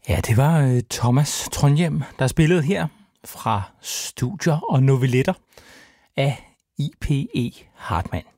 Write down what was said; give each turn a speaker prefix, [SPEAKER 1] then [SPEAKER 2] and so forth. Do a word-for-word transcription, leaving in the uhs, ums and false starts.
[SPEAKER 1] Ja, det var øh, Thomas Trondhjem, der spillede her fra Studier og Novelletter af I P E. Hartmann.